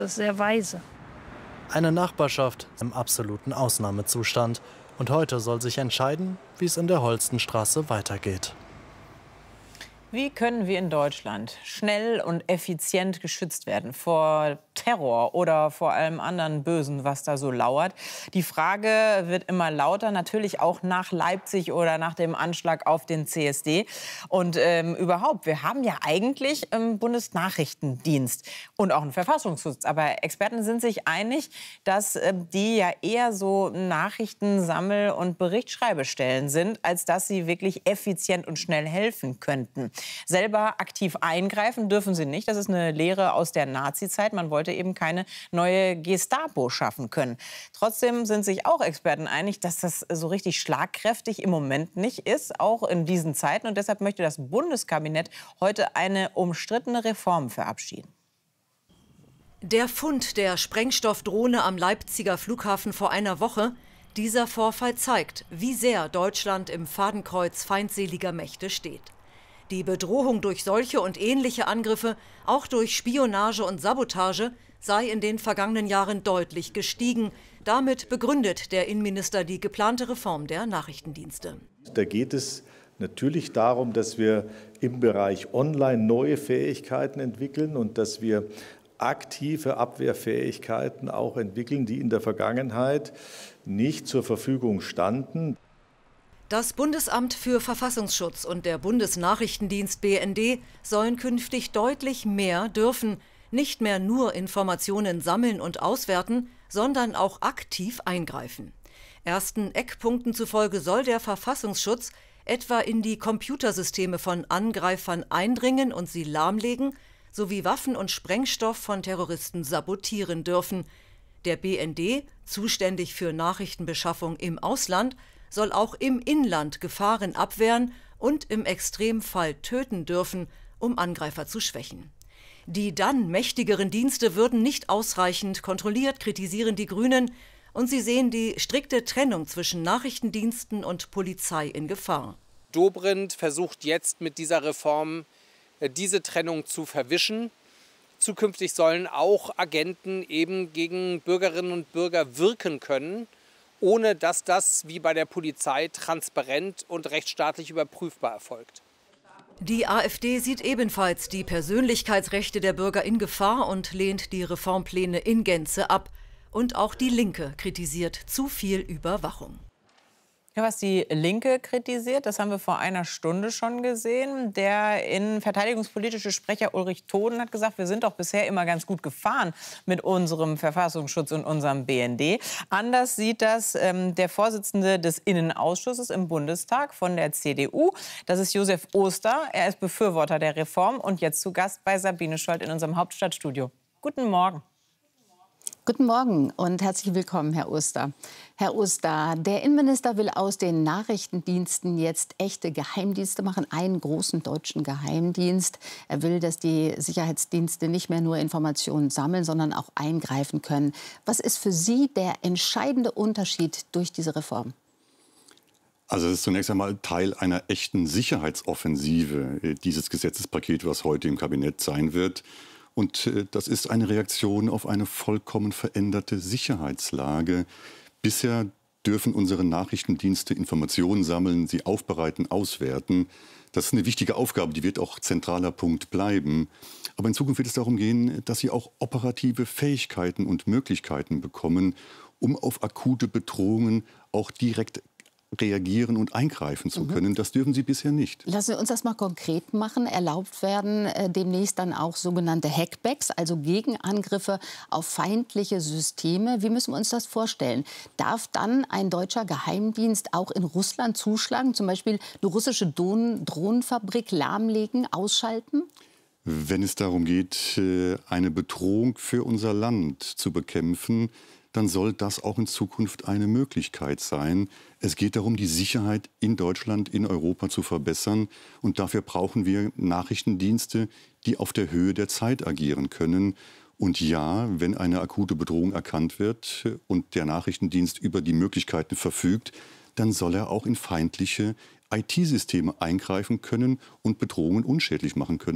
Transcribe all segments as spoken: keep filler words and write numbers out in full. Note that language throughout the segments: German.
Das ist sehr weise. Eine Nachbarschaft im absoluten Ausnahmezustand. Und heute soll sich entscheiden, wie es in der Holstenstraße weitergeht. Wie können wir in Deutschland schnell und effizient geschützt werden vor Terror oder vor allem anderen Bösen, was da so lauert? Die Frage wird immer lauter, natürlich auch nach Leipzig oder nach dem Anschlag auf den C S D. Und ähm, überhaupt, wir haben ja eigentlich einen Bundesnachrichtendienst und auch einen Verfassungsschutz. Aber Experten sind sich einig, dass äh, die ja eher so Nachrichtensammel- und Berichtschreibestellen sind, als dass sie wirklich effizient und schnell helfen könnten. Selber aktiv eingreifen dürfen sie nicht. Das ist eine Lehre aus der Nazizeit. Man wollte eben keine neue Gestapo schaffen können. Trotzdem sind sich auch Experten einig, dass das so richtig schlagkräftig im Moment nicht ist, auch in diesen Zeiten. Und deshalb möchte das Bundeskabinett heute eine umstrittene Reform verabschieden. Der Fund der Sprengstoffdrohne am Leipziger Flughafen vor einer Woche. Dieser Vorfall zeigt, wie sehr Deutschland im Fadenkreuz feindseliger Mächte steht. Die Bedrohung durch solche und ähnliche Angriffe, auch durch Spionage und Sabotage, sei in den vergangenen Jahren deutlich gestiegen. Damit begründet der Innenminister die geplante Reform der Nachrichtendienste. Da geht es natürlich darum, dass wir im Bereich Online neue Fähigkeiten entwickeln und dass wir aktive Abwehrfähigkeiten auch entwickeln, die in der Vergangenheit nicht zur Verfügung standen. Das Bundesamt für Verfassungsschutz und der Bundesnachrichtendienst B N D sollen künftig deutlich mehr dürfen, nicht mehr nur Informationen sammeln und auswerten, sondern auch aktiv eingreifen. Ersten Eckpunkten zufolge soll der Verfassungsschutz etwa in die Computersysteme von Angreifern eindringen und sie lahmlegen, sowie Waffen und Sprengstoff von Terroristen sabotieren dürfen. Der B N D, zuständig für Nachrichtenbeschaffung im Ausland, soll auch im Inland Gefahren abwehren und im Extremfall töten dürfen, um Angreifer zu schwächen. Die dann mächtigeren Dienste würden nicht ausreichend kontrolliert, kritisieren die Grünen, und sie sehen die strikte Trennung zwischen Nachrichtendiensten und Polizei in Gefahr. Dobrindt versucht jetzt mit dieser Reform diese Trennung zu verwischen. Zukünftig sollen auch Agenten eben gegen Bürgerinnen und Bürger wirken können, ohne dass das, wie bei der Polizei, transparent und rechtsstaatlich überprüfbar erfolgt. Die AfD sieht ebenfalls die Persönlichkeitsrechte der Bürger in Gefahr und lehnt die Reformpläne in Gänze ab. Und auch die Linke kritisiert zu viel Überwachung. Ja, was die Linke kritisiert, das haben wir vor einer Stunde schon gesehen. Der innenverteidigungspolitische Sprecher Ulrich Toden hat gesagt, wir sind doch bisher immer ganz gut gefahren mit unserem Verfassungsschutz und unserem B N D. Anders sieht das ähm, der Vorsitzende des Innenausschusses im Bundestag von der C D U. Das ist Josef Oster. Er ist Befürworter der Reform und jetzt zu Gast bei Sabine Scholz in unserem Hauptstadtstudio. Guten Morgen. Guten Morgen und herzlich willkommen, Herr Oster. Herr Oster, der Innenminister will aus den Nachrichtendiensten jetzt echte Geheimdienste machen, einen großen deutschen Geheimdienst. Er will, dass die Sicherheitsdienste nicht mehr nur Informationen sammeln, sondern auch eingreifen können. Was ist für Sie der entscheidende Unterschied durch diese Reform? Also es ist zunächst einmal Teil einer echten Sicherheitsoffensive, dieses Gesetzespaket, was heute im Kabinett sein wird. Und das ist eine Reaktion auf eine vollkommen veränderte Sicherheitslage. Bisher dürfen unsere Nachrichtendienste Informationen sammeln, sie aufbereiten, auswerten. Das ist eine wichtige Aufgabe, die wird auch zentraler Punkt bleiben. Aber in Zukunft wird es darum gehen, dass sie auch operative Fähigkeiten und Möglichkeiten bekommen, um auf akute Bedrohungen auch direkt reagieren und eingreifen zu können. Mhm. Das dürfen sie bisher nicht. Lassen wir uns das mal konkret machen. Erlaubt werden äh, demnächst dann auch sogenannte Hackbacks, also Gegenangriffe auf feindliche Systeme. Wie müssen wir uns das vorstellen? Darf dann ein deutscher Geheimdienst auch in Russland zuschlagen, zum Beispiel eine russische Drohnen Drohnenfabrik lahmlegen, ausschalten? Wenn es darum geht, eine Bedrohung für unser Land zu bekämpfen, dann soll das auch in Zukunft eine Möglichkeit sein. Es geht darum, die Sicherheit in Deutschland, in Europa zu verbessern. Und dafür brauchen wir Nachrichtendienste, die auf der Höhe der Zeit agieren können. Und ja, wenn eine akute Bedrohung erkannt wird und der Nachrichtendienst über die Möglichkeiten verfügt, dann soll er auch in feindliche I T-Systeme eingreifen können und Bedrohungen unschädlich machen können.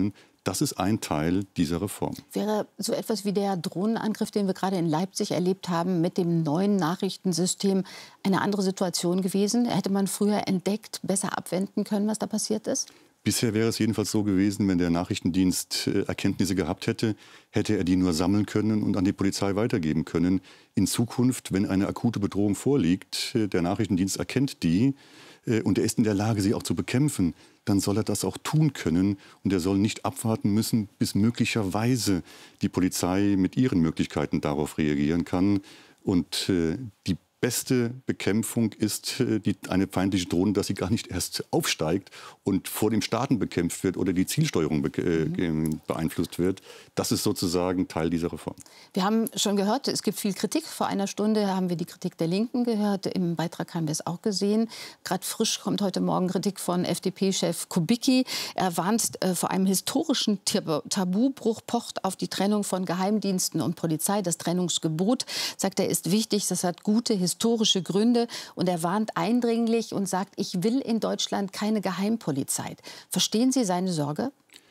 Das ist ein Teil dieser Reform. Wäre so etwas wie der Drohnenangriff, den wir gerade in Leipzig erlebt haben, mit dem neuen Nachrichtensystem eine andere Situation gewesen? Hätte man früher entdeckt, besser abwenden können, was da passiert ist? Bisher wäre es jedenfalls so gewesen, wenn der Nachrichtendienst äh, Erkenntnisse gehabt hätte, hätte er die nur sammeln können und an die Polizei weitergeben können. In Zukunft, wenn eine akute Bedrohung vorliegt, äh, der Nachrichtendienst erkennt die äh, und er ist in der Lage, sie auch zu bekämpfen, dann soll er das auch tun können. Und er soll nicht abwarten müssen, bis möglicherweise die Polizei mit ihren Möglichkeiten darauf reagieren kann. Und äh, die beste Bekämpfung ist äh, die, eine feindliche Drohne, dass sie gar nicht erst aufsteigt und vor dem Starten bekämpft wird oder die Zielsteuerung be äh, mhm. beeinflusst wird. Das ist sozusagen Teil dieser Reform. Wir haben schon gehört, es gibt viel Kritik. Vor einer Stunde haben wir die Kritik der Linken gehört. Im Beitrag haben wir es auch gesehen. Gerade frisch kommt heute Morgen Kritik von F D P-Chef Kubicki. Er warnt äh, vor einem historischen Tabubruch, pocht auf die Trennung von Geheimdiensten und Polizei. Das Trennungsgebot, sagt er, ist wichtig. Das hat gute historische Gründe. Und er warnt eindringlich und sagt, ich will in Deutschland keine Geheimpolizei. Verstehen Sie seine Sorge?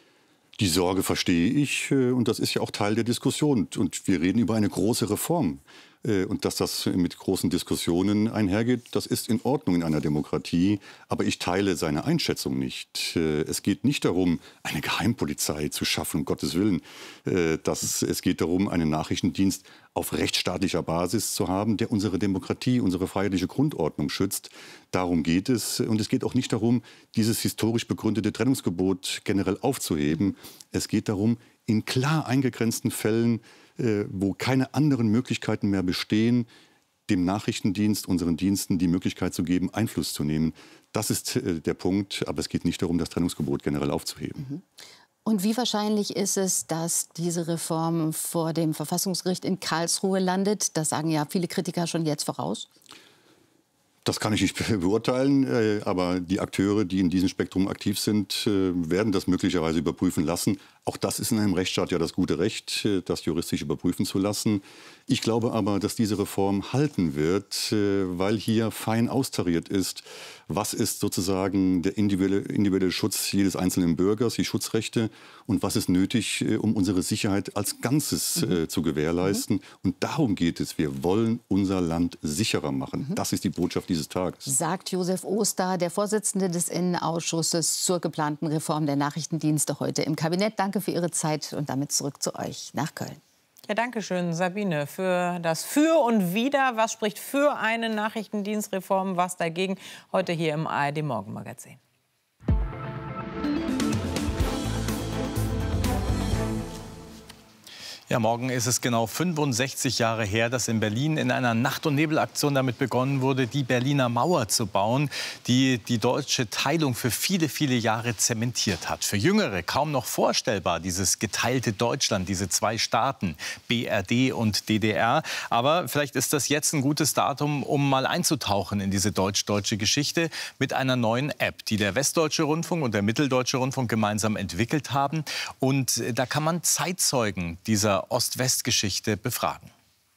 Die Sorge verstehe ich und das ist ja auch Teil der Diskussion. Und wir reden über eine große Reform. Und dass das mit großen Diskussionen einhergeht, das ist in Ordnung in einer Demokratie. Aber ich teile seine Einschätzung nicht. Es geht nicht darum, eine Geheimpolizei zu schaffen, um Gottes Willen. Das, es geht darum, einen Nachrichtendienst auf rechtsstaatlicher Basis zu haben, der unsere Demokratie, unsere freiheitliche Grundordnung schützt. Darum geht es. Und es geht auch nicht darum, dieses historisch begründete Trennungsgebot generell aufzuheben. Es geht darum, in klar eingegrenzten Fällen, wo keine anderen Möglichkeiten mehr bestehen, dem Nachrichtendienst, unseren Diensten die Möglichkeit zu geben, Einfluss zu nehmen. Das ist der Punkt. Aber es geht nicht darum, das Trennungsgebot generell aufzuheben. Und wie wahrscheinlich ist es, dass diese Reform vor dem Verfassungsgericht in Karlsruhe landet? Das sagen ja viele Kritiker schon jetzt voraus. Das kann ich nicht beurteilen, aber die Akteure, die in diesem Spektrum aktiv sind, werden das möglicherweise überprüfen lassen. Auch das ist in einem Rechtsstaat ja das gute Recht, das juristisch überprüfen zu lassen. Ich glaube aber, dass diese Reform halten wird, weil hier fein austariert ist, was ist sozusagen der individuelle, individuelle Schutz jedes einzelnen Bürgers, die Schutzrechte, und was ist nötig, um unsere Sicherheit als Ganzes mhm. äh, zu gewährleisten. Mhm. Und darum geht es. Wir wollen unser Land sicherer machen. Mhm. Das ist die Botschaft dieses Tages. Sagt Josef Oster, der Vorsitzende des Innenausschusses zur geplanten Reform der Nachrichtendienste, heute im Kabinett. Danke für Ihre Zeit und damit zurück zu euch nach Köln. Ja, danke schön, Sabine, für das Für und Wider. Was spricht für eine Nachrichtendienstreform, was dagegen? Heute hier im A R D Morgenmagazin. Ja, morgen ist es genau fünfundsechzig Jahre her, dass in Berlin in einer Nacht- und Nebelaktion damit begonnen wurde, die Berliner Mauer zu bauen, die die deutsche Teilung für viele, viele Jahre zementiert hat. Für Jüngere kaum noch vorstellbar, dieses geteilte Deutschland, diese zwei Staaten, B R D und D D R. Aber vielleicht ist das jetzt ein gutes Datum, um mal einzutauchen in diese deutsch-deutsche Geschichte mit einer neuen App, die der Westdeutsche Rundfunk und der Mitteldeutsche Rundfunk gemeinsam entwickelt haben. Und da kann man Zeitzeugen dieser Ost-West-Geschichte befragen.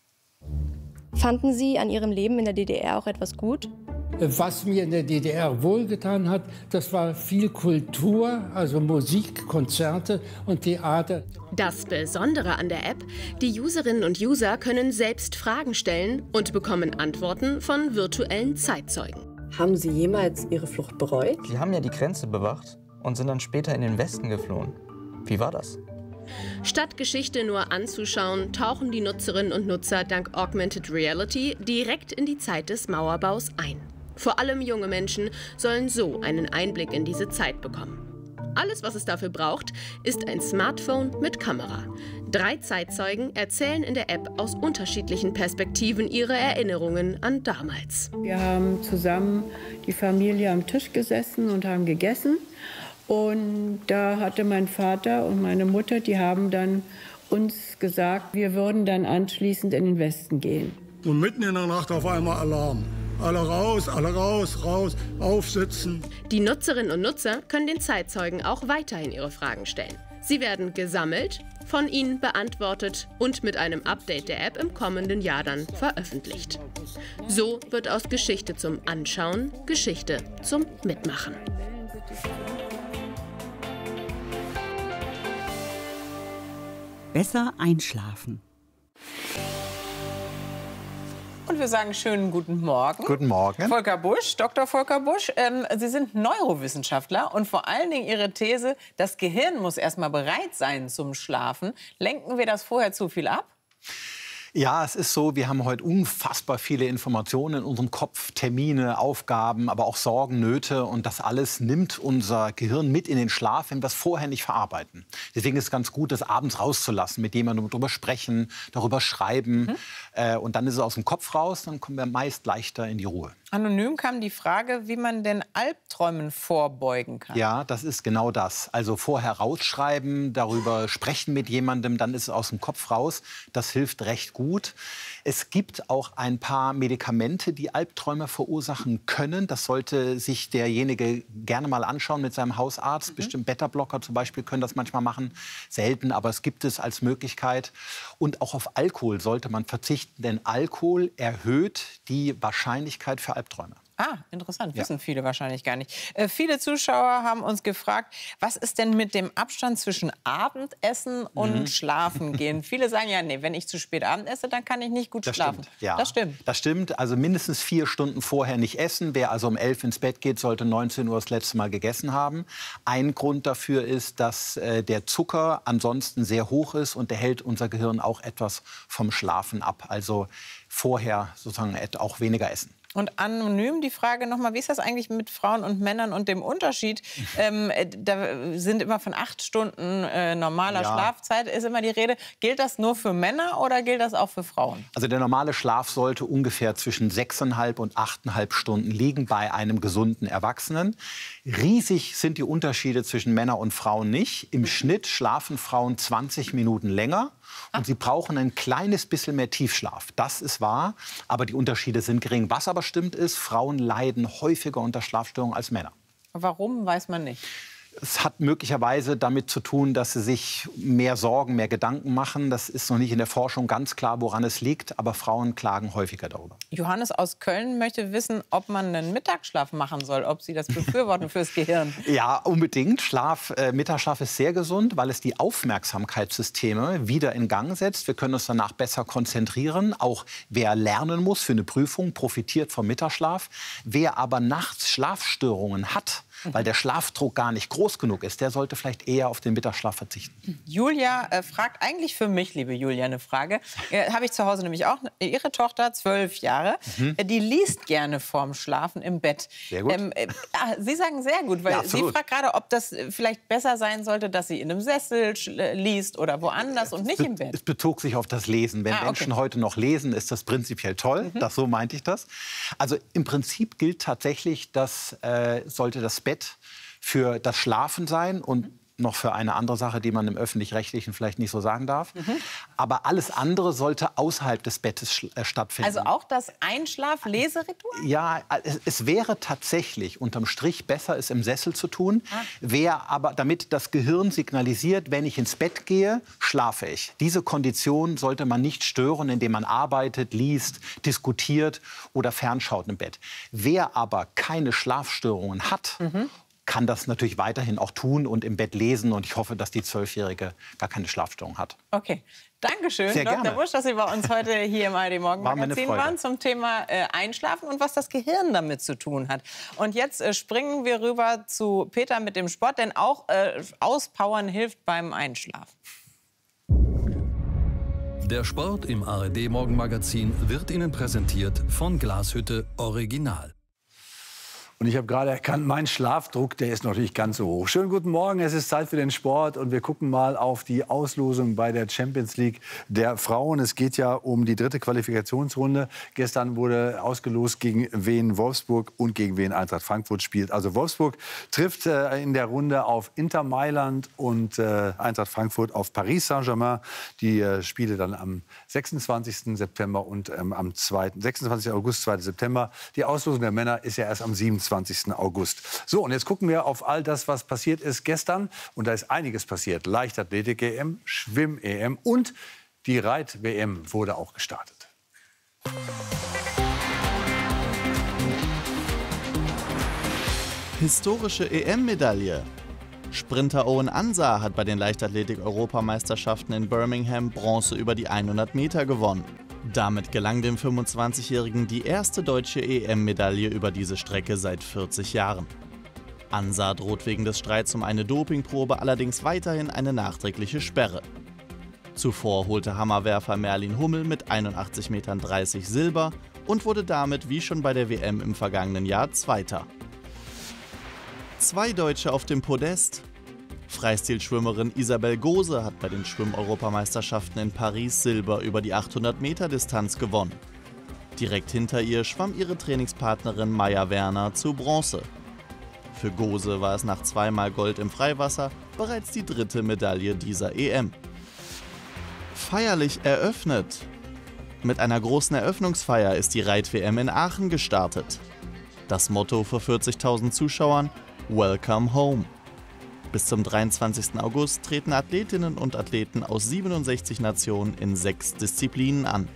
Fanden Sie an Ihrem Leben in der D D R auch etwas gut? Was mir in der D D R wohlgetan hat, das war viel Kultur, also Musik, Konzerte und Theater. Das Besondere an der App: Die Userinnen und User können selbst Fragen stellen und bekommen Antworten von virtuellen Zeitzeugen. Haben Sie jemals Ihre Flucht bereut? Sie haben ja die Grenze bewacht und sind dann später in den Westen geflohen. Wie war das? Statt Geschichte nur anzuschauen, tauchen die Nutzerinnen und Nutzer dank Augmented Reality direkt in die Zeit des Mauerbaus ein. Vor allem junge Menschen sollen so einen Einblick in diese Zeit bekommen. Alles, was es dafür braucht, ist ein Smartphone mit Kamera. Drei Zeitzeugen erzählen in der App aus unterschiedlichen Perspektiven ihre Erinnerungen an damals. Wir haben zusammen die Familie am Tisch gesessen und haben gegessen. Und da hatte mein Vater und meine Mutter, die haben dann uns gesagt, wir würden dann anschließend in den Westen gehen. Und mitten in der Nacht auf einmal Alarm. Alle raus, alle raus, raus, aufsitzen. Die Nutzerinnen und Nutzer können den Zeitzeugen auch weiterhin ihre Fragen stellen. Sie werden gesammelt, von ihnen beantwortet und mit einem Update der App im kommenden Jahr dann veröffentlicht. So wird aus Geschichte zum Anschauen Geschichte zum Mitmachen. besser einschlafen. Und wir sagen schönen guten Morgen. Guten Morgen. Volker Busch, Doktor Volker Busch. Ähm, Sie sind Neurowissenschaftler und vor allen Dingen Ihre These, das Gehirn muss erst mal bereit sein zum Schlafen. Lenken wir das vorher zu viel ab? Ja, es ist so, wir haben heute unfassbar viele Informationen in unserem Kopf, Termine, Aufgaben, aber auch Sorgen, Nöte. Und das alles nimmt unser Gehirn mit in den Schlaf, wenn wir es vorher nicht verarbeiten. Deswegen ist es ganz gut, das abends rauszulassen, mit jemandem darüber sprechen, darüber schreiben. Mhm. Äh, und dann ist es aus dem Kopf raus, dann kommen wir meist leichter in die Ruhe. Anonym kam die Frage, wie man den Albträumen vorbeugen kann. Ja, das ist genau das. Also vorher rausschreiben, darüber sprechen mit jemandem, dann ist es aus dem Kopf raus. Das hilft recht gut. Es gibt auch ein paar Medikamente, die Albträume verursachen können. Das sollte sich derjenige gerne mal anschauen mit seinem Hausarzt. Mhm. Bestimmt Beta-Blocker zum Beispiel können das manchmal machen. Selten, aber es gibt es als Möglichkeit. Und auch auf Alkohol sollte man verzichten, denn Alkohol erhöht die Wahrscheinlichkeit für Albträume. Ah, interessant. Ja. Wissen viele wahrscheinlich gar nicht. Äh, viele Zuschauer haben uns gefragt, was ist denn mit dem Abstand zwischen Abendessen und Mhm. Schlafen gehen? Viele sagen ja, nee, wenn ich zu spät Abend esse, dann kann ich nicht gut Das schlafen. stimmt, ja. Das stimmt. Das stimmt. Also mindestens vier Stunden vorher nicht essen. Wer also um elf ins Bett geht, sollte neunzehn Uhr das letzte Mal gegessen haben. Ein Grund dafür ist, dass äh, der Zucker ansonsten sehr hoch ist und der hält unser Gehirn auch etwas vom Schlafen ab. Also vorher sozusagen auch weniger essen. Und anonym die Frage nochmal, wie ist das eigentlich mit Frauen und Männern und dem Unterschied? ähm, da sind immer von acht Stunden äh, normaler Ja. Schlafzeit, ist immer die Rede. Gilt das nur für Männer oder gilt das auch für Frauen? Also der normale Schlaf sollte ungefähr zwischen sechseinhalb und achteinhalb Stunden liegen bei einem gesunden Erwachsenen. Riesig sind die Unterschiede zwischen Männern und Frauen nicht. Im Schnitt schlafen Frauen zwanzig Minuten länger. Und sie brauchen ein kleines bisschen mehr Tiefschlaf. Das ist wahr, aber die Unterschiede sind gering. Was aber stimmt ist, Frauen leiden häufiger unter Schlafstörungen als Männer. Warum, weiß man nicht. Es hat möglicherweise damit zu tun, dass sie sich mehr Sorgen, mehr Gedanken machen. Das ist noch nicht in der Forschung ganz klar, woran es liegt. Aber Frauen klagen häufiger darüber. Johannes aus Köln möchte wissen, ob man einen Mittagsschlaf machen soll, ob Sie das befürworten fürs Gehirn. Ja, unbedingt. Schlaf, äh, Mittagsschlaf ist sehr gesund, weil es die Aufmerksamkeitssysteme wieder in Gang setzt. Wir können uns danach besser konzentrieren. Auch wer lernen muss für eine Prüfung, profitiert vom Mittagsschlaf. Wer aber nachts Schlafstörungen hat, weil der Schlafdruck gar nicht groß genug ist, der sollte vielleicht eher auf den Mittagsschlaf verzichten. Julia äh, fragt eigentlich für mich, liebe Julia, eine Frage. Äh, Habe ich zu Hause nämlich auch. Ihre Tochter, zwölf Jahre, Mhm. äh, die liest gerne vorm Schlafen im Bett. Sehr gut. Ähm, äh, ah, Sie sagen sehr gut, weil Ja, sie absolut. fragt gerade, ob das äh, vielleicht besser sein sollte, dass sie in einem Sessel sch- äh, liest oder woanders und nicht Be- im Bett. Es bezog sich auf das Lesen. Wenn Ah, okay. Menschen heute noch lesen, ist das prinzipiell toll. Das, so meinte ich das. Also im Prinzip gilt tatsächlich, dass äh, sollte das Bett für das Schlafen sein und noch für eine andere Sache, die man im Öffentlich-Rechtlichen vielleicht nicht so sagen darf. Mhm. Aber alles andere sollte außerhalb des Bettes sch- äh, stattfinden. Also auch das Einschlaf-Leseritual? Ja, es, es wäre tatsächlich unterm Strich besser, es im Sessel zu tun. Wäre aber, damit das Gehirn signalisiert, wenn ich ins Bett gehe, schlafe ich. Diese Kondition sollte man nicht stören, indem man arbeitet, liest, diskutiert oder fernschaut im Bett. Wer aber keine Schlafstörungen hat, Mhm. kann das natürlich weiterhin auch tun und im Bett lesen. Und ich hoffe, dass die Zwölfjährige gar keine Schlafstörung hat. Okay. Dankeschön, Sehr Doktor gerne. Busch, dass Sie bei uns heute hier im A R D Morgen War mir eine Magazin Freude. waren zum Thema äh, Einschlafen und was das Gehirn damit zu tun hat. Und jetzt äh, springen wir rüber zu Peter mit dem Sport, denn auch äh, Auspowern hilft beim Einschlafen. Der Sport im A R D Morgenmagazin wird Ihnen präsentiert von Glashütte Original. Und ich habe gerade erkannt, mein Schlafdruck, der ist noch nicht ganz so hoch. Schönen guten Morgen, es ist Zeit für den Sport und wir gucken mal auf die Auslosung bei der Champions League der Frauen. Es geht ja um die dritte Qualifikationsrunde. Gestern wurde ausgelost, gegen wen Wolfsburg und gegen wen Eintracht Frankfurt spielt. Also Wolfsburg trifft äh, in der Runde auf Inter Mailand und äh, Eintracht Frankfurt auf Paris Saint-Germain. Die äh, Spiele dann am sechsundzwanzigsten September und ähm, am zweiten sechsundzwanzigsten August, zweiten September. Die Auslosung der Männer ist ja erst am siebenundzwanzigsten August. So, und jetzt gucken wir auf all das, was passiert ist gestern. Und da ist einiges passiert. Leichtathletik-E M, Schwimm-E M und die Reit-W M wurde auch gestartet. Historische E M-Medaille. Sprinter Owen Ansah hat bei den Leichtathletik-Europameisterschaften in Birmingham Bronze über die hundert Meter gewonnen. Damit gelang dem fünfundzwanzigjährigen die erste deutsche E M-Medaille über diese Strecke seit vierzig Jahren. Ansah droht wegen des Streits um eine Dopingprobe allerdings weiterhin eine nachträgliche Sperre. Zuvor holte Hammerwerfer Merlin Hummel mit einundachtzig Metern dreißig Silber und wurde damit wie schon bei der W M im vergangenen Jahr Zweiter. Zwei Deutsche auf dem Podest. Freistilschwimmerin Isabel Gose hat bei den Schwimm-Europameisterschaften in Paris Silber über die achthundert Meter Distanz gewonnen. Direkt hinter ihr schwamm ihre Trainingspartnerin Maja Werner zu Bronze. Für Gose war es nach zweimal Gold im Freiwasser bereits die dritte Medaille dieser E M. Feierlich eröffnet. Mit einer großen Eröffnungsfeier ist die Reit-W M in Aachen gestartet. Das Motto vor vierzigtausend Zuschauern: Welcome Home. Bis zum dreiundzwanzigsten August treten Athletinnen und Athleten aus siebenundsechzig Nationen in sechs Disziplinen an.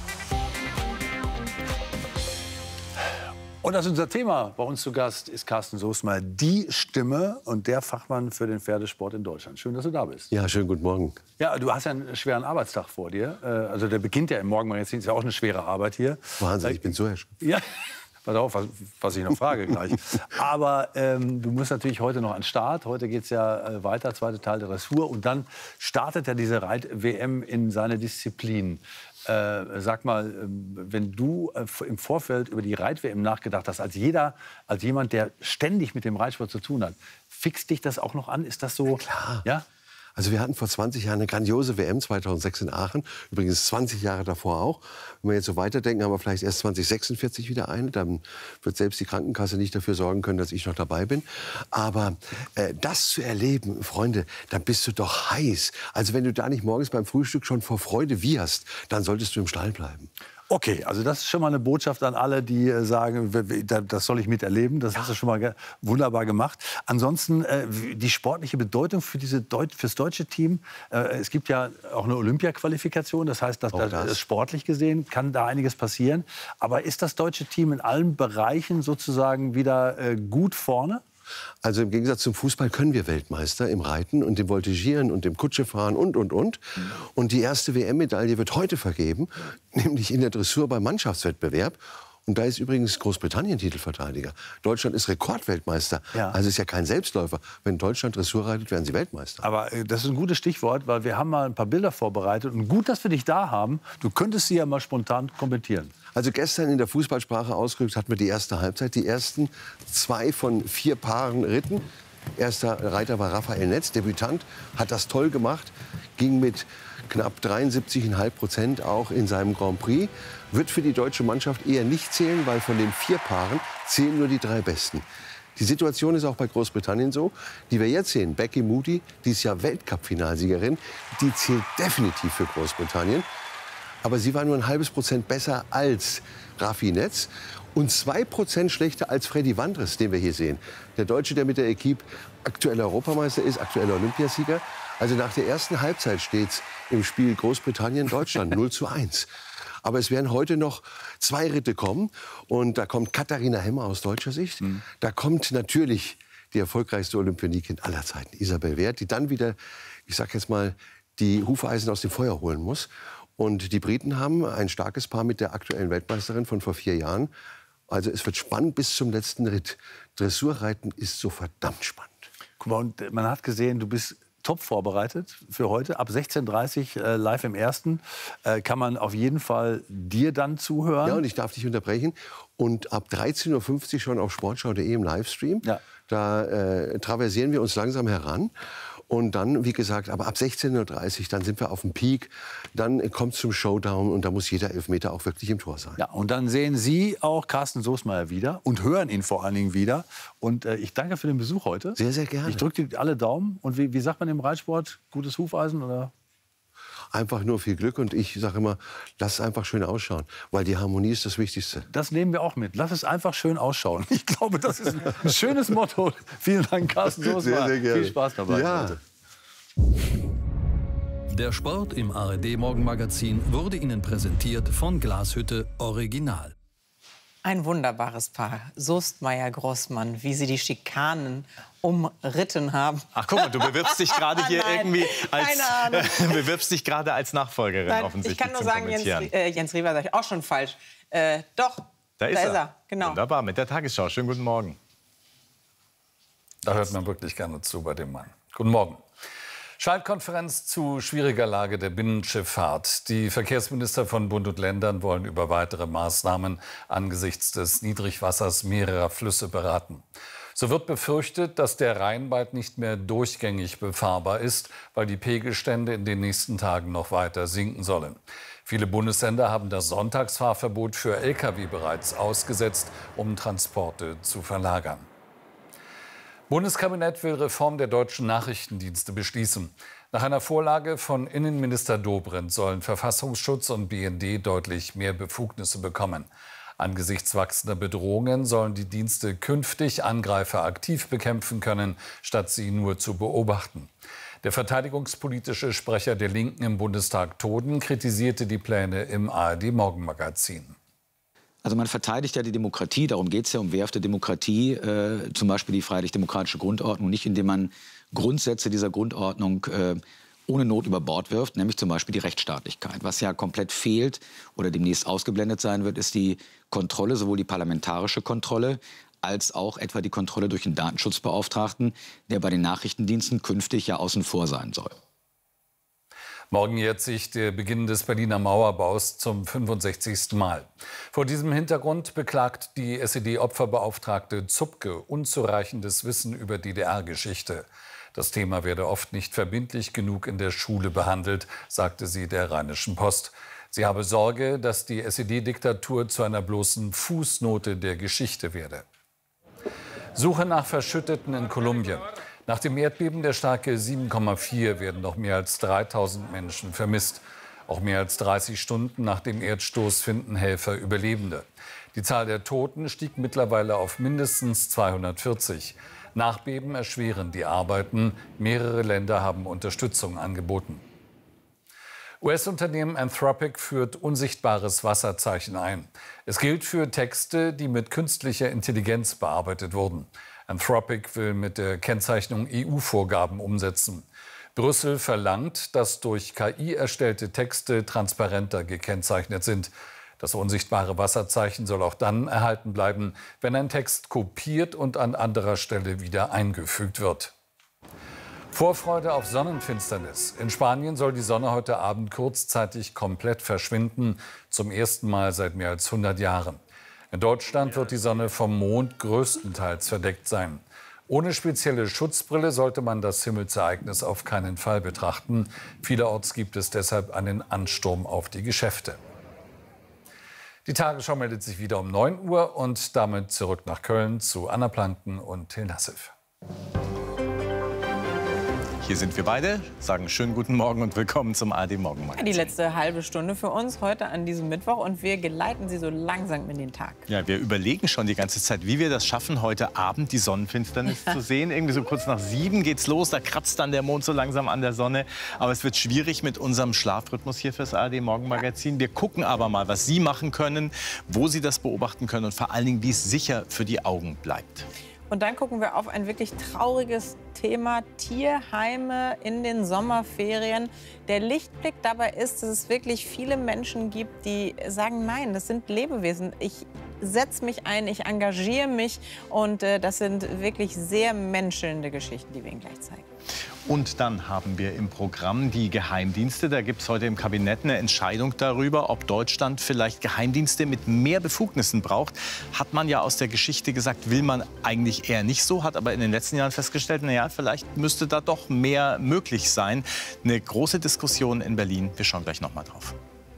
Und das ist unser Thema. Bei uns zu Gast ist Carsten Soßmeier, die Stimme und der Fachmann für den Pferdesport in Deutschland. Schön, dass du da bist. Ja, schönen guten Morgen. Ja, du hast ja einen schweren Arbeitstag vor dir. Also der beginnt ja im Morgenmagazin, ist ja auch eine schwere Arbeit hier. Wahnsinn, ich bin so erschöpft. Ja. Pass auf, was, was ich noch frage gleich. Aber ähm, du musst natürlich heute noch an den Start. Heute geht es ja äh, weiter, zweiter Teil der Dressur. Und dann startet ja diese Reit-W M in seine Disziplin. Äh, sag mal, äh, wenn du äh, im Vorfeld über die Reit-W M nachgedacht hast, als, jeder, als jemand, der ständig mit dem Reitsport zu tun hat, fixt dich das auch noch an? Ist das so? Ja, klar. Ja? Also wir hatten vor zwanzig Jahren eine grandiose W M zweitausendsechs in Aachen. Übrigens zwanzig Jahre davor auch. Wenn wir jetzt so weiterdenken, haben wir vielleicht erst zwanzig sechsundvierzig wieder eine. Dann wird selbst die Krankenkasse nicht dafür sorgen können, dass ich noch dabei bin. Aber äh, das zu erleben, Freunde, dann bist du doch heiß. Also wenn du da nicht morgens beim Frühstück schon vor Freude wieherst, dann solltest du im Stall bleiben. Okay, also das ist schon mal eine Botschaft an alle, die äh, sagen, das soll ich miterleben. Das hast du schon mal ge wunderbar gemacht. Ansonsten äh, die sportliche Bedeutung für diese Deut fürs deutsche Team. Äh, es gibt ja auch eine Olympia-Qualifikation. Das heißt, dass, das. Das, sportlich gesehen kann da einiges passieren. Aber ist das deutsche Team in allen Bereichen sozusagen wieder äh, gut vorne? Also im Gegensatz zum Fußball können wir Weltmeister im Reiten und dem Voltigieren und dem Kutschefahren und, und, und. Und die erste W M-Medaille wird heute vergeben, nämlich in der Dressur beim Mannschaftswettbewerb. Und da ist übrigens Großbritannien Titelverteidiger. Deutschland ist Rekordweltmeister. Ja. Also ist ja kein Selbstläufer. Wenn Deutschland Dressur reitet, werden sie Weltmeister. Aber äh, das ist ein gutes Stichwort, weil wir haben mal ein paar Bilder vorbereitet. Und gut, dass wir dich da haben. Du könntest sie ja mal spontan kommentieren. Also gestern in der Fußballsprache ausgedrückt hatten wir die erste Halbzeit. Die ersten zwei von vier Paaren ritten. Erster Reiter war Raphael Netz, Debütant, hat das toll gemacht, ging mit knapp dreiundsiebzig Komma fünf Prozent auch in seinem Grand Prix. Wird für die deutsche Mannschaft eher nicht zählen, weil von den vier Paaren zählen nur die drei Besten. Die Situation ist auch bei Großbritannien so, die wir jetzt sehen. Becky Moody, die ist ja Weltcup-Finalsiegerin, die zählt definitiv für Großbritannien. Aber sie war nur ein halbes Prozent besser als Raffi Netz und zwei Prozent schlechter als Freddy Wandres, den wir hier sehen. Der Deutsche, der mit der Equipe aktueller Europameister ist, aktueller Olympiasieger. Also nach der ersten Halbzeit steht es im Spiel Großbritannien-Deutschland null zu eins. Aber es werden heute noch zwei Ritte kommen. Und da kommt Katharina Hemmer aus deutscher Sicht. Mhm. Da kommt natürlich die erfolgreichste Olympionikin aller Zeiten, Isabel Wert, die dann wieder, ich sag jetzt mal, die Hufeisen aus dem Feuer holen muss. Und die Briten haben ein starkes Paar mit der aktuellen Weltmeisterin von vor vier Jahren. Also es wird spannend bis zum letzten Ritt. Dressurreiten ist so verdammt spannend. Guck mal, und man hat gesehen, du bist top vorbereitet für heute. Ab sechzehn Uhr dreißig äh, live im Ersten äh, kann man auf jeden Fall dir dann zuhören. Ja, und ich darf dich unterbrechen. Und ab dreizehn Uhr fünfzig schon auf sportschau punkt de im Livestream. Ja. Da äh, traversieren wir uns langsam heran. Und dann, wie gesagt, aber ab sechzehn Uhr dreißig, dann sind wir auf dem Peak. Dann kommt es zum Showdown und da muss jeder Elfmeter auch wirklich im Tor sein. Ja, und dann sehen Sie auch Carsten Soßmeier wieder und hören ihn vor allen Dingen wieder. Und äh, ich danke für den Besuch heute. Sehr, sehr gerne. Ich drücke dir alle Daumen. Und wie, wie sagt man im Reitsport? Gutes Hufeisen oder? Einfach nur viel Glück und ich sage immer, lass es einfach schön ausschauen, weil die Harmonie ist das Wichtigste. Das nehmen wir auch mit. Lass es einfach schön ausschauen. Ich glaube, das ist ein schönes Motto. Vielen Dank, Carsten Soßmeier. Sehr, sehr gerne. Viel Spaß dabei. Ja. Der Sport im A R D Morgenmagazin wurde Ihnen präsentiert von Glashütte Original. Ein wunderbares Paar, Soestmeier-Grossmann, wie sie die Schikanen umritten haben. Ach guck mal, du bewirbst dich gerade hier Nein, irgendwie als keine Ahnung. äh, bewirbst dich gerade als Nachfolgerin Nein, offensichtlich. ich kann nur zum sagen, Jens, Kommentieren. äh, Jens Riewer sage ich auch schon falsch. Äh, doch, Da ist, da er. ist er. Genau. Wunderbar, mit der Tagesschau. Schönen guten Morgen. Da hört man wirklich gerne zu bei dem Mann. Guten Morgen. Schaltkonferenz zu schwieriger Lage der Binnenschifffahrt. Die Verkehrsminister von Bund und Ländern wollen über weitere Maßnahmen angesichts des Niedrigwassers mehrerer Flüsse beraten. So wird befürchtet, dass der Rhein bald nicht mehr durchgängig befahrbar ist, weil die Pegelstände in den nächsten Tagen noch weiter sinken sollen. Viele Bundesländer haben das Sonntagsfahrverbot für L K W bereits ausgesetzt, um Transporte zu verlagern. Bundeskabinett will Reform der deutschen Nachrichtendienste beschließen. Nach einer Vorlage von Innenminister Dobrindt sollen Verfassungsschutz und B N D deutlich mehr Befugnisse bekommen. Angesichts wachsender Bedrohungen sollen die Dienste künftig Angreifer aktiv bekämpfen können, statt sie nur zu beobachten. Der verteidigungspolitische Sprecher der Linken im Bundestag, Toden, kritisierte die Pläne im A R D-Morgenmagazin. Also man verteidigt ja die Demokratie, darum geht es ja um wehrhafte Demokratie, äh, zum Beispiel die freiheitlich-demokratische Grundordnung, nicht indem man Grundsätze dieser Grundordnung äh, ohne Not über Bord wirft, nämlich zum Beispiel die Rechtsstaatlichkeit. Was ja komplett fehlt oder demnächst ausgeblendet sein wird, ist die Kontrolle, sowohl die parlamentarische Kontrolle als auch etwa die Kontrolle durch den Datenschutzbeauftragten, der bei den Nachrichtendiensten künftig ja außen vor sein soll. Morgen jährt sich der Beginn des Berliner Mauerbaus zum fünfundsechzigsten Mal. Vor diesem Hintergrund beklagt die S E D-Opferbeauftragte Zupke unzureichendes Wissen über D D R-Geschichte. Das Thema werde oft nicht verbindlich genug in der Schule behandelt, sagte sie der Rheinischen Post. Sie habe Sorge, dass die S E D-Diktatur zu einer bloßen Fußnote der Geschichte werde. Suche nach Verschütteten in Kolumbien. Nach dem Erdbeben der Stärke sieben Komma vier werden noch mehr als dreitausend Menschen vermisst. Auch mehr als dreißig Stunden nach dem Erdstoß finden Helfer Überlebende. Die Zahl der Toten stieg mittlerweile auf mindestens zweihundertvierzig. Nachbeben erschweren die Arbeiten. Mehrere Länder haben Unterstützung angeboten. U S-Unternehmen Anthropic führt unsichtbares Wasserzeichen ein. Es gilt für Texte, die mit künstlicher Intelligenz bearbeitet wurden. Anthropic will mit der Kennzeichnung E U-Vorgaben umsetzen. Brüssel verlangt, dass durch K I erstellte Texte transparenter gekennzeichnet sind. Das unsichtbare Wasserzeichen soll auch dann erhalten bleiben, wenn ein Text kopiert und an anderer Stelle wieder eingefügt wird. Vorfreude auf Sonnenfinsternis. In Spanien soll die Sonne heute Abend kurzzeitig komplett verschwinden, zum ersten Mal seit mehr als hundert Jahren. In Deutschland wird die Sonne vom Mond größtenteils verdeckt sein. Ohne spezielle Schutzbrille sollte man das Himmelsereignis auf keinen Fall betrachten. Vielerorts gibt es deshalb einen Ansturm auf die Geschäfte. Die Tagesschau meldet sich wieder um neun Uhr und damit zurück nach Köln zu Anna Planken und Till Nassif. Hier sind wir beide, sagen schönen guten Morgen und willkommen zum A R D-Morgenmagazin. Die letzte halbe Stunde für uns heute an diesem Mittwoch und wir geleiten Sie so langsam in den Tag. Ja, wir überlegen schon die ganze Zeit, wie wir das schaffen, heute Abend die Sonnenfinsternis zu sehen. Irgendwie so kurz nach sieben geht's los, da kratzt dann der Mond so langsam an der Sonne. Aber es wird schwierig mit unserem Schlafrhythmus hier fürs A R D-Morgenmagazin. Wir gucken aber mal, was Sie machen können, wo Sie das beobachten können und vor allen Dingen, wie es sicher für die Augen bleibt. Und dann gucken wir auf ein wirklich trauriges Thema, Tierheime in den Sommerferien. Der Lichtblick dabei ist, dass es wirklich viele Menschen gibt, die sagen, nein, das sind Lebewesen. Ich setze mich ein, ich engagiere mich und äh, das sind wirklich sehr menschelnde Geschichten, die wir Ihnen gleich zeigen. Und dann haben wir im Programm die Geheimdienste. Da gibt es heute im Kabinett eine Entscheidung darüber, ob Deutschland vielleicht Geheimdienste mit mehr Befugnissen braucht. Hat man ja aus der Geschichte gesagt, will man eigentlich eher nicht so, hat aber in den letzten Jahren festgestellt, na ja, vielleicht müsste da doch mehr möglich sein. Eine große Diskussion in Berlin. Wir schauen gleich noch mal drauf.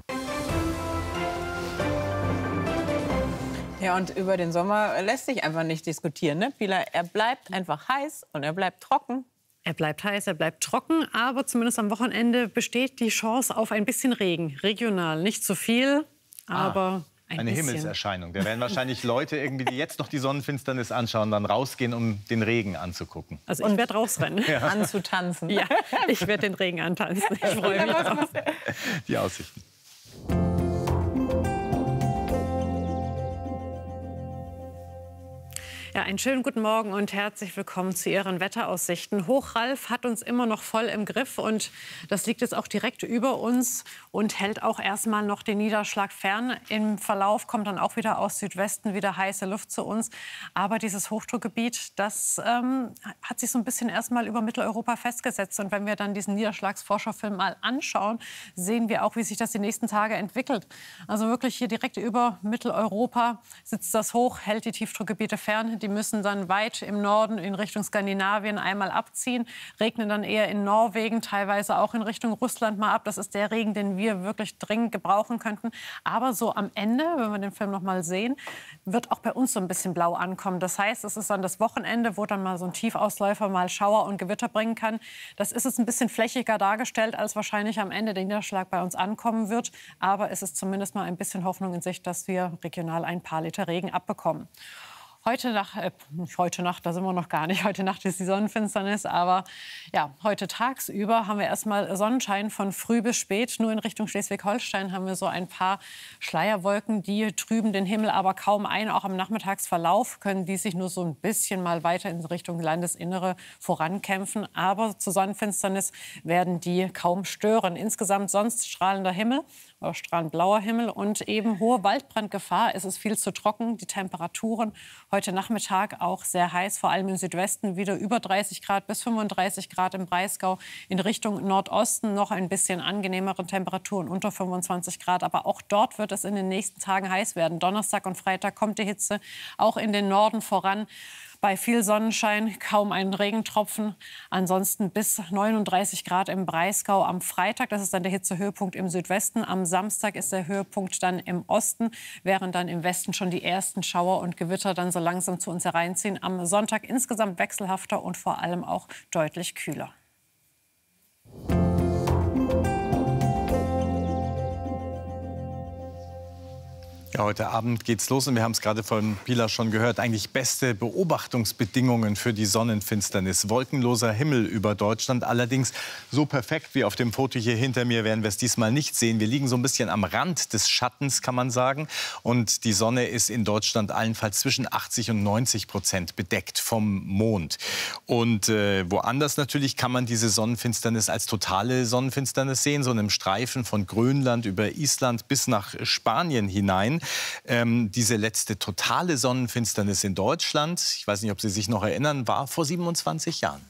Ja, und über den Sommer lässt sich einfach nicht diskutieren, ne, Pila? Er bleibt einfach heiß und er bleibt trocken. Er bleibt heiß, er bleibt trocken, aber zumindest am Wochenende besteht die Chance auf ein bisschen Regen. Regional, nicht zu viel, aber ah, ein eine bisschen. Himmelserscheinung. Da werden wahrscheinlich Leute, irgendwie, die jetzt noch die Sonnenfinsternis anschauen, dann rausgehen, um den Regen anzugucken. Also ich werde rausrennen. Ja. Anzutanzen. Ja, ich werde den Regen antanzen. Ich freue mich drauf. Die Aussichten. Ja, einen schönen guten Morgen und herzlich willkommen zu Ihren Wetteraussichten. Hochralf hat uns immer noch voll im Griff und das liegt jetzt auch direkt über uns und hält auch erstmal noch den Niederschlag fern. Im Verlauf kommt dann auch wieder aus Südwesten wieder heiße Luft zu uns. Aber dieses Hochdruckgebiet, das ähm, hat sich so ein bisschen erstmal über Mitteleuropa festgesetzt. Und wenn wir dann diesen Niederschlagsforscherfilm mal anschauen, sehen wir auch, wie sich das die nächsten Tage entwickelt. Also wirklich hier direkt über Mitteleuropa sitzt das hoch, hält die Tiefdruckgebiete fern. Die müssen dann weit im Norden in Richtung Skandinavien einmal abziehen, regnen dann eher in Norwegen, teilweise auch in Richtung Russland mal ab. Das ist der Regen, den wir wirklich dringend gebrauchen könnten. Aber so am Ende, wenn wir den Film noch mal sehen, wird auch bei uns so ein bisschen blau ankommen. Das heißt, es ist dann das Wochenende, wo dann mal so ein Tiefausläufer mal Schauer und Gewitter bringen kann. Das ist jetzt ein bisschen flächiger dargestellt, als wahrscheinlich am Ende der Niederschlag bei uns ankommen wird. Aber es ist zumindest mal ein bisschen Hoffnung in Sicht, dass wir regional ein paar Liter Regen abbekommen. Heute Nacht, äh, heute Nacht, da sind wir noch gar nicht. Heute Nacht ist die Sonnenfinsternis, aber ja, heute tagsüber haben wir erstmal Sonnenschein von früh bis spät. Nur in Richtung Schleswig-Holstein haben wir so ein paar Schleierwolken, die trüben den Himmel aber kaum ein. Auch am Nachmittagsverlauf können die sich nur so ein bisschen mal weiter in Richtung Landesinnere vorankämpfen. Aber zur Sonnenfinsternis werden die kaum stören. Insgesamt sonst strahlender Himmel. Strahlend blauer Himmel und eben hohe Waldbrandgefahr. Es ist viel zu trocken. Die Temperaturen heute Nachmittag auch sehr heiß, vor allem im Südwesten wieder über dreißig Grad bis fünfunddreißig Grad im Breisgau. In Richtung Nordosten noch ein bisschen angenehmere Temperaturen unter fünfundzwanzig Grad. Aber auch dort wird es in den nächsten Tagen heiß werden. Donnerstag und Freitag kommt die Hitze auch in den Norden voran. Bei viel Sonnenschein kaum einen Regentropfen. Ansonsten bis neununddreißig Grad im Breisgau am Freitag. Das ist dann der Hitzehöhepunkt im Südwesten. Am Samstag ist der Höhepunkt dann im Osten, während dann im Westen schon die ersten Schauer und Gewitter dann so langsam zu uns hereinziehen. Am Sonntag insgesamt wechselhafter und vor allem auch deutlich kühler. Ja, heute Abend geht's los und wir haben es gerade von Pila schon gehört. Eigentlich beste Beobachtungsbedingungen für die Sonnenfinsternis. Wolkenloser Himmel über Deutschland. Allerdings so perfekt wie auf dem Foto hier hinter mir werden wir es diesmal nicht sehen. Wir liegen so ein bisschen am Rand des Schattens, kann man sagen. Und die Sonne ist in Deutschland allenfalls zwischen achtzig und neunzig Prozent bedeckt vom Mond. Und äh, woanders natürlich kann man diese Sonnenfinsternis als totale Sonnenfinsternis sehen. So einem Streifen von Grönland über Island bis nach Spanien hinein. Ähm, diese letzte totale Sonnenfinsternis in Deutschland, ich weiß nicht, ob Sie sich noch erinnern, war vor siebenundzwanzig Jahren.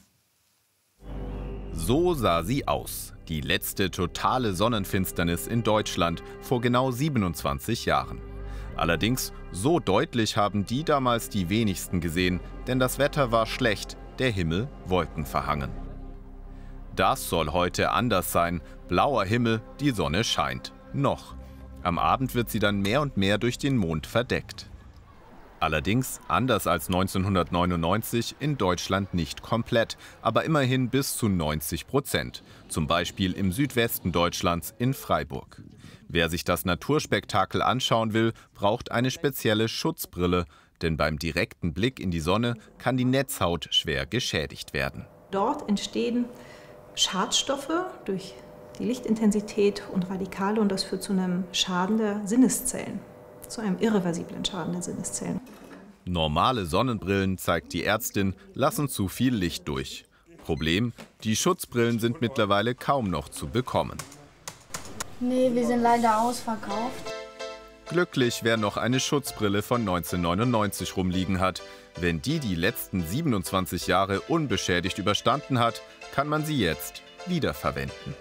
So sah sie aus. Die letzte totale Sonnenfinsternis in Deutschland vor genau siebenundzwanzig Jahren. Allerdings, so deutlich haben die damals die wenigsten gesehen, denn das Wetter war schlecht, der Himmel wolkenverhangen. Das soll heute anders sein. Blauer Himmel, die Sonne scheint. Noch. Am Abend wird sie dann mehr und mehr durch den Mond verdeckt. Allerdings, anders als neunzehnhundertneunundneunzig, in Deutschland nicht komplett, aber immerhin bis zu neunzig Prozent. Zum Beispiel im Südwesten Deutschlands in Freiburg. Wer sich das Naturspektakel anschauen will, braucht eine spezielle Schutzbrille. Denn beim direkten Blick in die Sonne kann die Netzhaut schwer geschädigt werden. Dort entstehen Schadstoffe durch die Lichtintensität und Radikale und das führt zu einem Schaden der Sinneszellen, zu einem irreversiblen Schaden der Sinneszellen. Normale Sonnenbrillen, zeigt die Ärztin, lassen zu viel Licht durch. Problem, die Schutzbrillen sind mittlerweile kaum noch zu bekommen. Nee, wir sind leider ausverkauft. Glücklich, wer noch eine Schutzbrille von neunzehnhundertneunundneunzig rumliegen hat. Wenn die die letzten siebenundzwanzig Jahre unbeschädigt überstanden hat, kann man sie jetzt wiederverwenden.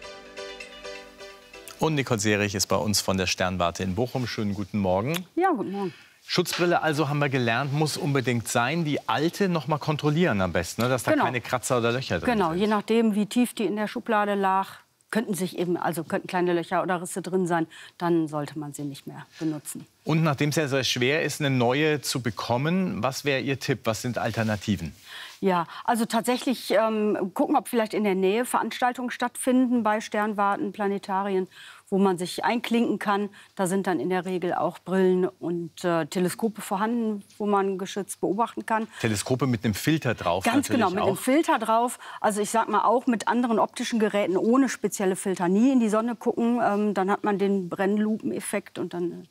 Und Nicole Serich ist bei uns von der Sternwarte in Bochum. Schönen guten Morgen. Ja, guten Morgen. Schutzbrille, also haben wir gelernt, muss unbedingt sein. Die alte noch mal kontrollieren am besten, ne? Dass da genau. keine Kratzer oder Löcher drin genau. sind. Genau, je nachdem, wie tief die in der Schublade lag, könnten sich eben, also könnten kleine Löcher oder Risse drin sein. Dann sollte man sie nicht mehr benutzen. Und nachdem es ja sehr schwer ist, eine neue zu bekommen, was wäre Ihr Tipp? Was sind Alternativen? Ja, also tatsächlich ähm, gucken, ob vielleicht in der Nähe Veranstaltungen stattfinden bei Sternwarten, Planetarien, wo man sich einklinken kann. Da sind dann in der Regel auch Brillen und äh, Teleskope vorhanden, wo man geschützt beobachten kann. Teleskope mit einem Filter drauf? Ganz genau, mit auch. einem Filter drauf. Also ich sag mal auch mit anderen optischen Geräten ohne spezielle Filter nie in die Sonne gucken. Ähm, dann hat man den Brennlupeneffekt und dann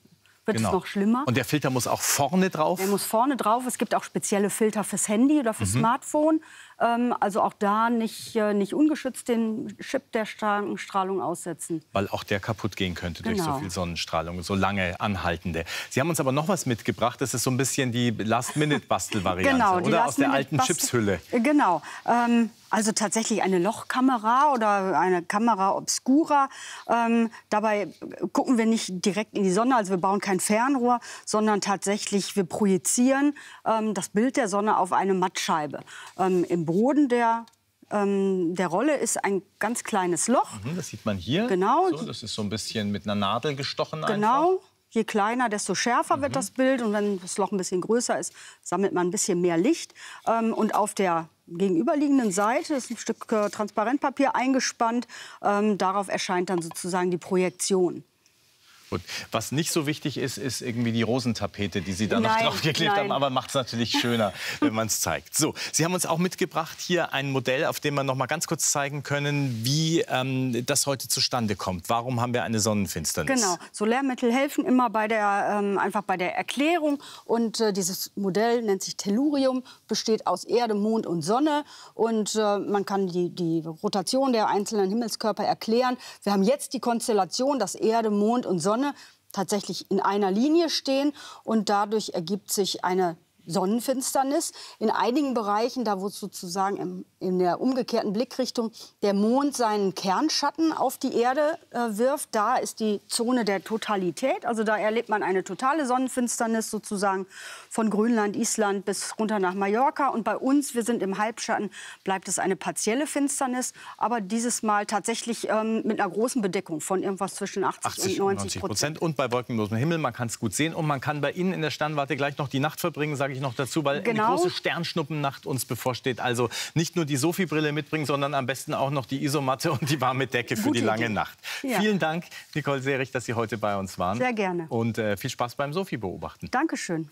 wird genau. es noch schlimmer. Und der Filter muss auch vorne drauf? Der muss vorne drauf. Es gibt auch spezielle Filter fürs Handy oder fürs Mhm. Smartphone. Ähm, also auch da nicht, äh, nicht ungeschützt den Chip der Strahlung aussetzen. Weil auch der kaputt gehen könnte durch Genau. so viel Sonnenstrahlung, so lange anhaltende. Sie haben uns aber noch was mitgebracht. Das ist so ein bisschen die Last-Minute-Bastel-Variante, Genau, die oder? Aus der alten Last-Minute-Bastel- Chipshülle. Genau. Ähm, also tatsächlich eine Lochkamera oder eine Kamera obscura. Ähm, dabei gucken wir nicht direkt in die Sonne, also wir bauen kein Fernrohr, sondern tatsächlich wir projizieren ähm, das Bild der Sonne auf eine Mattscheibe. Ähm, Im Boden der, ähm, der Rolle ist ein ganz kleines Loch. Mhm, das sieht man hier. Genau. So, das ist so ein bisschen mit einer Nadel gestochen einfach. Genau. Je kleiner, desto schärfer wird das Bild. Und wenn das Loch ein bisschen größer ist, sammelt man ein bisschen mehr Licht. Ähm, und auf der gegenüberliegenden Seite ist ein Stück äh, Transparentpapier eingespannt. Ähm, darauf erscheint dann sozusagen die Projektion. Gut. Was nicht so wichtig ist, ist irgendwie die Rosentapete, die Sie da noch Nein, draufgeklebt nein. haben. Aber macht es natürlich schöner, wenn man es zeigt. So, Sie haben uns auch mitgebracht hier ein Modell, auf dem wir noch mal ganz kurz zeigen können, wie ähm, das heute zustande kommt. Warum haben wir eine Sonnenfinsternis? Genau, so Lehrmittel helfen immer bei der, ähm, einfach bei der Erklärung. Und äh, dieses Modell nennt sich Tellurium, besteht aus Erde, Mond und Sonne. Und äh, man kann die, die Rotation der einzelnen Himmelskörper erklären. Wir haben jetzt die Konstellation, dass Erde, Mond und Sonne tatsächlich in einer Linie stehen. Und dadurch ergibt sich eine Sonnenfinsternis. In einigen Bereichen, da wo sozusagen im, in der umgekehrten Blickrichtung der Mond seinen Kernschatten auf die Erde äh, wirft, da ist die Zone der Totalität. Also da erlebt man eine totale Sonnenfinsternis sozusagen von Grönland, Island bis runter nach Mallorca. Und bei uns, wir sind im Halbschatten, bleibt es eine partielle Finsternis. Aber dieses Mal tatsächlich ähm, mit einer großen Bedeckung von irgendwas zwischen achtzig und neunzig Prozent. Und bei wolkenlosem Himmel, man kann es gut sehen. Und man kann bei Ihnen in der Sternwarte gleich noch die Nacht verbringen, sage ich noch dazu, weil Genau. eine große Sternschnuppennacht uns bevorsteht. Also nicht nur die Sophie-Brille mitbringen, sondern am besten auch noch die Isomatte und die warme Decke für Gute die lange Idee. Nacht. Ja. Vielen Dank, Nicole Seerich, dass Sie heute bei uns waren. Sehr gerne. Und äh, viel Spaß beim Sophie-Beobachten. Dankeschön.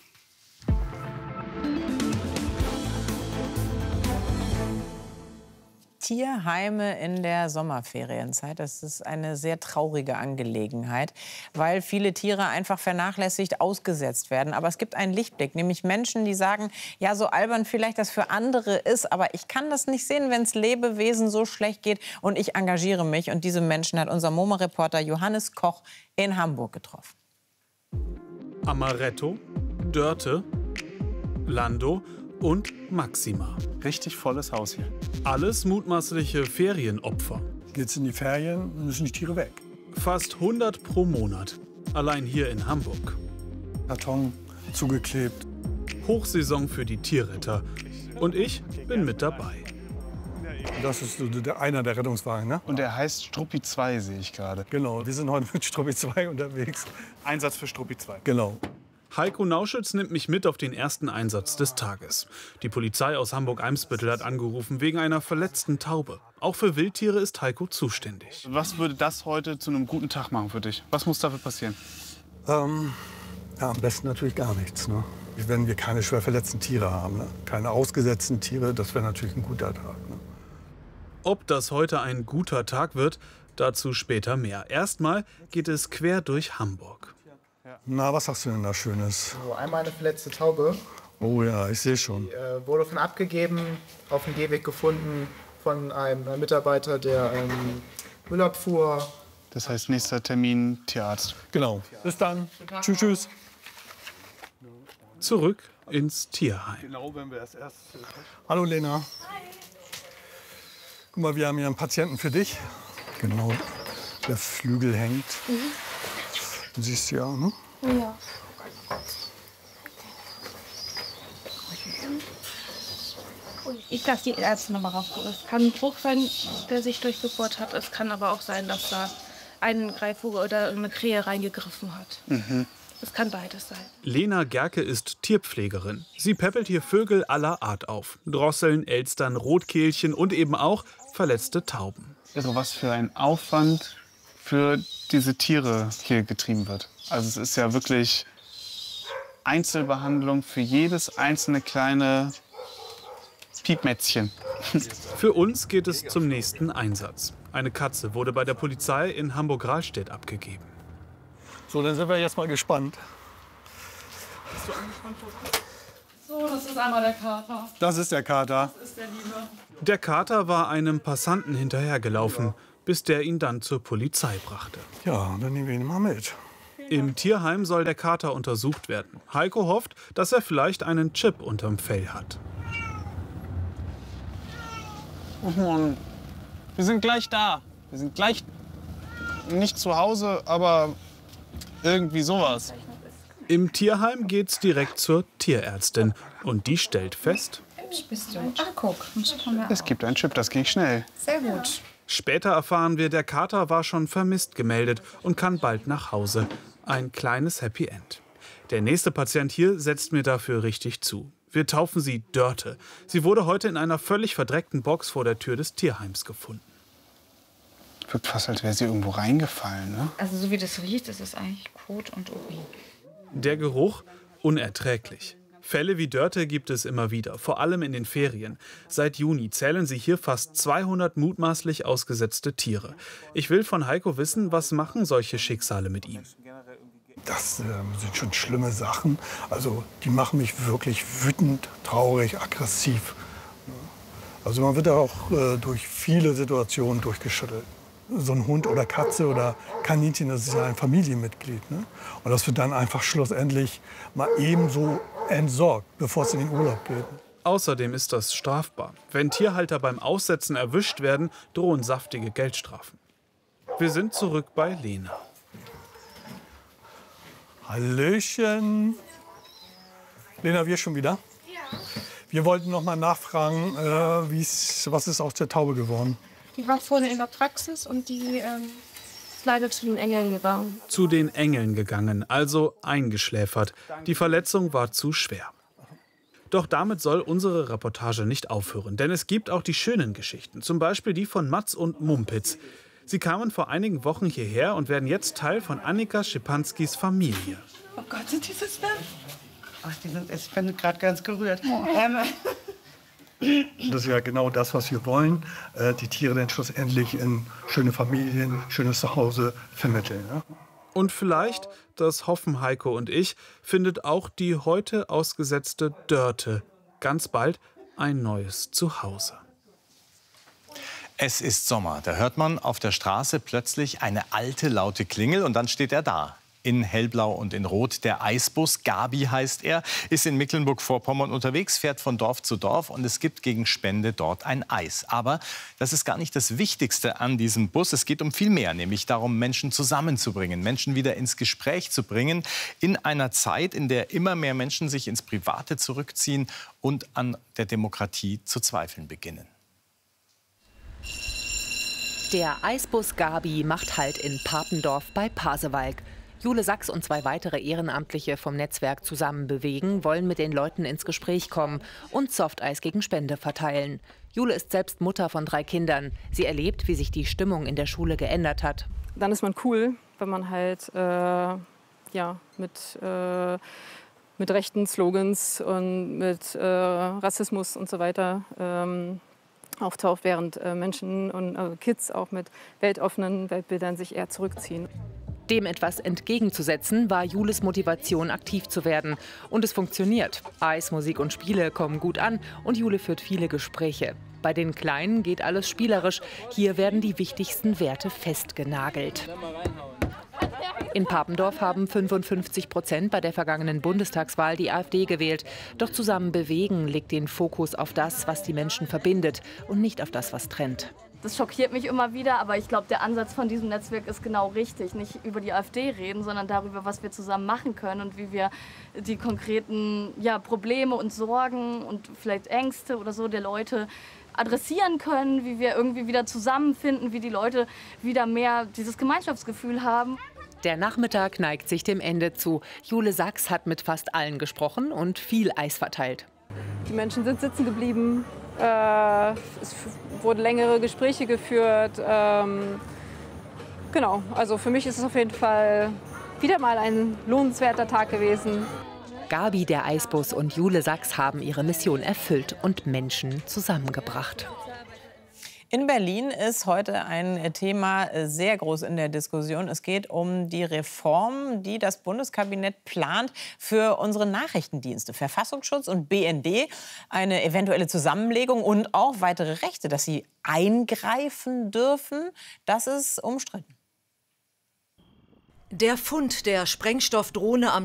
Tierheime in der Sommerferienzeit, das ist eine sehr traurige Angelegenheit, weil viele Tiere einfach vernachlässigt ausgesetzt werden. Aber es gibt einen Lichtblick, nämlich Menschen, die sagen, ja, so albern vielleicht das für andere ist, aber ich kann das nicht sehen, wenn es Lebewesen so schlecht geht und ich engagiere mich. Und diese Menschen hat unser MoMA-Reporter Johannes Koch in Hamburg getroffen. Amaretto, Dörte, Lando und Maxima. Richtig volles Haus hier. Alles mutmaßliche Ferienopfer. Geht's in die Ferien, müssen die Tiere weg. Fast hundert pro Monat. Allein hier in Hamburg. Karton zugeklebt. Hochsaison für die Tierretter. Und ich bin mit dabei. Das ist so der, einer der Rettungswagen, ne? Und der heißt Struppi zwei, sehe ich gerade. Genau, wir sind heute mit Struppi zwei unterwegs. Einsatz für Struppi zwei. Genau. Heiko Nauschütz nimmt mich mit auf den ersten Einsatz des Tages. Die Polizei aus Hamburg-Eimsbüttel hat angerufen wegen einer verletzten Taube. Auch für Wildtiere ist Heiko zuständig. Was würde das heute zu einem guten Tag machen für dich? Was muss dafür passieren? Ähm, ja, am besten natürlich gar nichts, ne? Wenn wir keine schwer verletzten Tiere haben, ne? Keine ausgesetzten Tiere, das wäre natürlich ein guter Tag. Ne? Ob das heute ein guter Tag wird, dazu später mehr. Erstmal geht es quer durch Hamburg. Na, was hast du denn da Schönes? So, einmal eine verletzte Taube. Oh ja, ich sehe schon. Die äh, wurde von abgegeben, auf dem Gehweg gefunden von einem äh, Mitarbeiter, der ähm, Müll abfuhr. Das heißt, nächster Termin Tierarzt. Genau. Bis dann. Tschüss, tschüss. Zurück ins Tierheim. Genau, wenn wir das erst. Hallo Lena. Hi. Guck mal, wir haben hier einen Patienten für dich. Genau, der Flügel hängt. Mhm. Du siehst ja, ne? Ja. Ich lasse die Ärzte noch mal raus. Es kann ein Bruch sein, der sich durchgebohrt hat. Es kann aber auch sein, dass da ein Greifvogel oder eine Krähe reingegriffen hat. Mhm. Es kann beides sein. Lena Gerke ist Tierpflegerin. Sie päppelt hier Vögel aller Art auf. Drosseln, Elstern, Rotkehlchen und eben auch verletzte Tauben. Also was für ein Aufwand für diese Tiere hier getrieben wird. Also es ist ja wirklich Einzelbehandlung für jedes einzelne kleine Piepmätzchen. Für uns geht es zum nächsten Einsatz. Eine Katze wurde bei der Polizei in Hamburg-Rahlstedt abgegeben. So, dann sind wir jetzt mal gespannt. Bist du angespannt? So, das ist einmal der Kater. Das ist der Kater. Das ist der Liebe. Der Kater war einem Passanten hinterhergelaufen, bis der ihn dann zur Polizei brachte. Ja, dann nehmen wir ihn mal mit. Im Tierheim soll der Kater untersucht werden. Heiko hofft, dass er vielleicht einen Chip unterm Fell hat. Oh Mann, wir sind gleich da. Wir sind gleich nicht zu Hause, aber irgendwie sowas. Im Tierheim geht's direkt zur Tierärztin und die stellt fest: Bist du? Ach, guck. Es gibt einen Chip, das ging schnell. Sehr gut. Später erfahren wir, der Kater war schon vermisst gemeldet und kann bald nach Hause. Ein kleines Happy End. Der nächste Patient hier setzt mir dafür richtig zu. Wir taufen sie Dörte. Sie wurde heute in einer völlig verdreckten Box vor der Tür des Tierheims gefunden. Wirkt fast, als wäre sie irgendwo reingefallen, ne? Also so wie das riecht, ist es eigentlich Kot und Urin. Der Geruch unerträglich. Fälle wie Dörte gibt es immer wieder, vor allem in den Ferien. Seit Juni zählen sie hier fast zweihundert mutmaßlich ausgesetzte Tiere. Ich will von Heiko wissen, was machen solche Schicksale mit ihm? Das äh, sind schon schlimme Sachen. Also die machen mich wirklich wütend, traurig, aggressiv. Also man wird auch äh, durch viele Situationen durchgeschüttelt. So ein Hund oder Katze oder Kaninchen, das ist ja ein Familienmitglied. Ne? Und das wird dann einfach schlussendlich mal ebenso entsorgt, bevor es in den Urlaub geht. Außerdem ist das strafbar. Wenn Tierhalter beim Aussetzen erwischt werden, drohen saftige Geldstrafen. Wir sind zurück bei Lena. Hallöchen. Lena, wir schon wieder? Ja. Wir wollten noch mal nachfragen, äh, wie's, was ist aus der Taube geworden? Die war vorne in der Praxis und die ähm, ist leider zu den Engeln gegangen. Zu den Engeln gegangen, also eingeschläfert. Die Verletzung war zu schwer. Doch damit soll unsere Reportage nicht aufhören, denn es gibt auch die schönen Geschichten, zum Beispiel die von Mats und Mumpitz. Sie kamen vor einigen Wochen hierher und werden jetzt Teil von Annika Schipanskis Familie. Oh Gott, sind die süß, ne? Ach, die sind, ich bin gerade ganz gerührt. Ähm, Das ist ja genau das, was wir wollen, äh, die Tiere dann schlussendlich in schöne Familien, schönes Zuhause vermitteln. Ja? Und vielleicht, das hoffen Heiko und ich, findet auch die heute ausgesetzte Dörte ganz bald ein neues Zuhause. Es ist Sommer. Da hört man auf der Straße plötzlich eine alte, laute Klingel und dann steht er da. In hellblau und in rot. Der Eisbus, Gabi heißt er, ist in Mecklenburg-Vorpommern unterwegs, fährt von Dorf zu Dorf und es gibt gegen Spende dort ein Eis. Aber das ist gar nicht das Wichtigste an diesem Bus. Es geht um viel mehr, nämlich darum, Menschen zusammenzubringen, Menschen wieder ins Gespräch zu bringen, in einer Zeit, in der immer mehr Menschen sich ins Private zurückziehen und an der Demokratie zu zweifeln beginnen. Der Eisbus Gabi macht Halt in Papendorf bei Pasewalk. Jule Sachs und zwei weitere Ehrenamtliche vom Netzwerk Zusammen bewegen wollen mit den Leuten ins Gespräch kommen und Softeis gegen Spende verteilen. Jule ist selbst Mutter von drei Kindern. Sie erlebt, wie sich die Stimmung in der Schule geändert hat. Dann ist man cool, wenn man halt äh, ja, mit, äh, mit rechten Slogans und mit äh, Rassismus und so weiter ähm, auftaucht, während äh, Menschen und äh, Kids auch mit weltoffenen Weltbildern sich eher zurückziehen. Dem etwas entgegenzusetzen, war Jules Motivation, aktiv zu werden. Und es funktioniert. Eis, Musik und Spiele kommen gut an und Jule führt viele Gespräche. Bei den Kleinen geht alles spielerisch. Hier werden die wichtigsten Werte festgenagelt. In Papendorf haben fünfundfünfzig Prozent bei der vergangenen Bundestagswahl die AfD gewählt. Doch Zusammen bewegen legt den Fokus auf das, was die Menschen verbindet und nicht auf das, was trennt. Das schockiert mich immer wieder, aber ich glaube, der Ansatz von diesem Netzwerk ist genau richtig. Nicht über die AfD reden, sondern darüber, was wir zusammen machen können und wie wir die konkreten ja, Probleme und Sorgen und vielleicht Ängste oder so der Leute adressieren können, wie wir irgendwie wieder zusammenfinden, wie die Leute wieder mehr dieses Gemeinschaftsgefühl haben. Der Nachmittag neigt sich dem Ende zu. Jule Sachs hat mit fast allen gesprochen und viel Eis verteilt. Die Menschen sind sitzen geblieben. Äh, es wurden längere Gespräche geführt. Ähm, genau, also für mich ist es auf jeden Fall wieder mal ein lohnenswerter Tag gewesen. Gabi, der Eisbus und Jule Sachs haben ihre Mission erfüllt und Menschen zusammengebracht. In Berlin ist heute ein Thema sehr groß in der Diskussion. Es geht um die Reform, die das Bundeskabinett plant für unsere Nachrichtendienste. Verfassungsschutz und B N D, eine eventuelle Zusammenlegung und auch weitere Rechte, dass sie eingreifen dürfen. Das ist umstritten. Der Fund der Sprengstoffdrohne am